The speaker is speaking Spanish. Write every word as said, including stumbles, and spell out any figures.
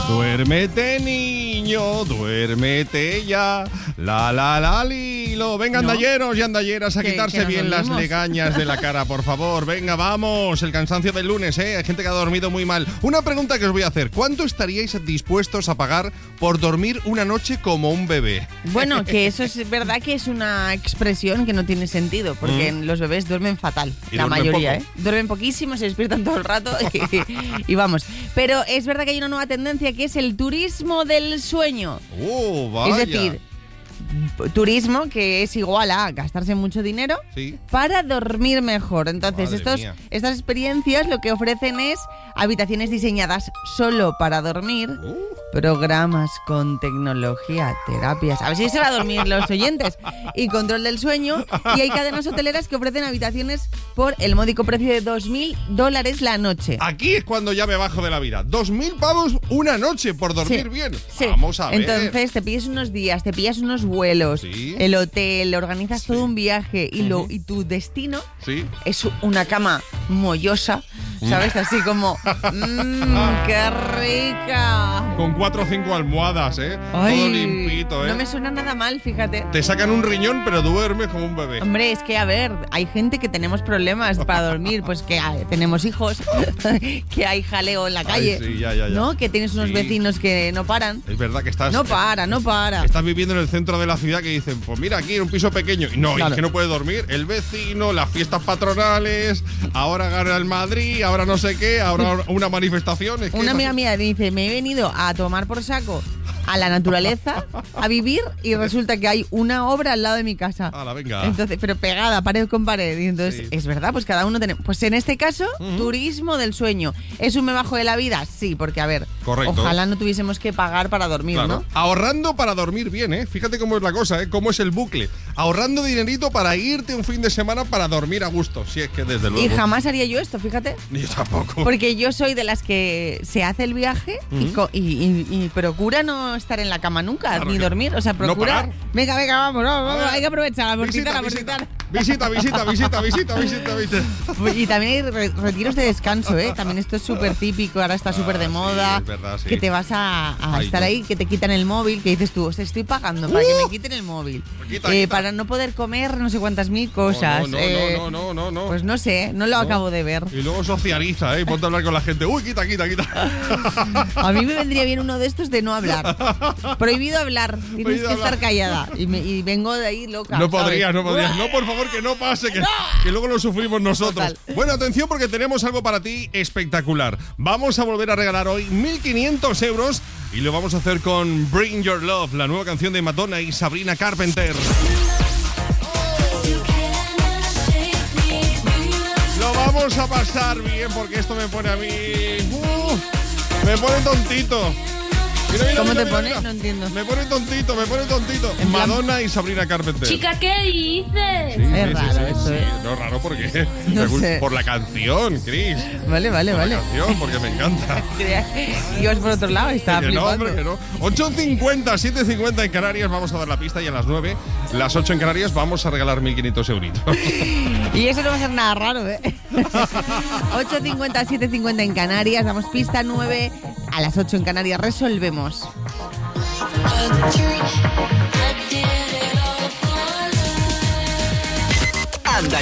Duérmete, niño, duérmete ya. La, la, la, lilo. Venga, No. andalleros y andalleras, a Que- quitarse que nos bien las dormimos. legañas de la cara, por favor. Venga, vamos. El cansancio del lunes, ¿eh? Hay gente que ha dormido muy mal. Una pregunta que os voy a hacer. ¿Cuánto estaríais dispuestos a pagar por dormir una noche como un bebé? Bueno, que eso es verdad que es una expresión que no tiene sentido, porque Mm. los bebés duermen fatal, Y la duermen mayoría, poco. ¿eh? Duermen poquísimo, se despiertan todo el rato y, y vamos. Pero es verdad que hay una nueva tendencia que es el turismo del sueño. ¡Oh, vaya! Es decir, turismo que es igual a gastarse mucho dinero Sí. para dormir mejor. Entonces, Madre estos, mía. estas experiencias lo que ofrecen es habitaciones diseñadas solo para dormir, Uh. programas con tecnología, terapias. A ver si se va a dormir los oyentes. Y control del sueño. Y hay cadenas hoteleras que ofrecen habitaciones por el módico precio de dos mil dólares la noche. Aquí es cuando ya me bajo de la vida. Dos mil pavos una noche por dormir Sí, bien. sí. Vamos a ver. Entonces te pillas unos días, te pillas unos vuelos, Sí. el hotel, organizas Sí. todo un viaje y, lo, y tu destino Sí. es una cama mollosa, ¿sabes? Así como, mmm, qué rica. Con cuatro o cinco almohadas, ¿eh? Ay, Todo limpito, ¿eh? No me suena nada mal, fíjate. Te sacan un riñón, pero duermes como un bebé. Hombre, es que, a ver, hay gente que tenemos problemas para dormir, pues que ah, tenemos hijos, que hay jaleo en la calle, Ay, sí, ya, ya, ya. ¿no? Que tienes unos Sí. vecinos que no paran. Es verdad que estás... No para, no para. Estás viviendo en el centro de la ciudad que dicen, pues mira, aquí en un piso pequeño. Y no, y Claro. es que no puedes dormir. El vecino, las fiestas patronales, ahora gana el Madrid, ahora no sé qué, ahora una manifestación. Es que Una es amiga así. mía dice, me he venido a tomar por saco a la naturaleza, a vivir, y resulta que hay una obra al lado de mi casa. Hala, venga. Entonces, pero pegada, pared con pared. Y entonces, Sí. es verdad, pues cada uno tenemos. Pues en este caso, Ujú. turismo del sueño. ¿Es un me bajo de la vida? Sí, porque a ver, Correcto. ojalá no tuviésemos que pagar para dormir, Claro. ¿no? Ahorrando para dormir bien, ¿eh? Fíjate cómo es la cosa, ¿eh? Cómo es el bucle. Ahorrando dinerito para irte un fin de semana para dormir a gusto. Si es que desde luego. Y jamás haría yo esto, fíjate. Yo tampoco. Porque yo soy de las que se hace el viaje y, Ujú. co- y, y- y procura no estar en la cama nunca, Claro ni que dormir. O sea, no procura. parar. venga, venga, vamos, vamos, A vamos, ver. hay que aprovechar, a Visita, visitar, a visita, visitar. visita, visita, visita, visita, visita, visita. Y también hay re- retiros de descanso, ¿eh? También esto es súper típico, ahora está súper de Ah, sí, moda. es verdad, sí. Que te vas a, a Ay, estar no. ahí, que te quitan el móvil, que dices tú, o sea, estoy pagando para que me quiten el móvil. Quita, Eh, quita. para no poder comer no sé cuántas mil cosas. No, no, eh, no, no, no, no. Pues no sé, no lo No. acabo de ver. Y luego socializa, ¿eh? Y ponte a hablar con la gente. Uy, quita, quita, quita. A mí me vendría bien uno de estos de no hablar. Prohibido hablar, tienes Prohibido que hablar. estar callada. Y, me- y vengo de ahí loca. No ¿sabes? podrías, no podrías. No, por favor, que no pase, que, que luego lo sufrimos nosotros. Total. Bueno, atención porque tenemos algo para ti espectacular. Vamos a volver a regalar hoy mil quinientos euros y lo vamos a hacer con Bring Your Love, la nueva canción de Madonna y Sabrina Carpenter. Lo vamos a pasar bien porque esto me pone a mí... Uh, me pone tontito. Mira, mira, ¿Cómo mira, te mira, pone? mira. No entiendo. Me pone tontito, me pone tontito. En plan- Madonna y Sabrina Carpenter. Chica, ¿qué dices? Sí, Es sí, raro sí, esto, sí. ¿eh? No, raro porque No me gusta- sé. por la canción, Chris. Vale, vale, Por vale. la canción, porque me encanta. Ibas por otro lado y estaba Que no, flipando. hombre, que no. ocho cincuenta, siete cincuenta en Canarias, vamos a dar la pista y a las nueve, las ocho en Canarias, vamos a regalar mil quinientos euritos. Y eso no va a ser nada raro, ¿eh? ocho cincuenta, siete cincuenta en Canarias, damos pista nueve, a las ocho en Canarias resolvemos. Thank you.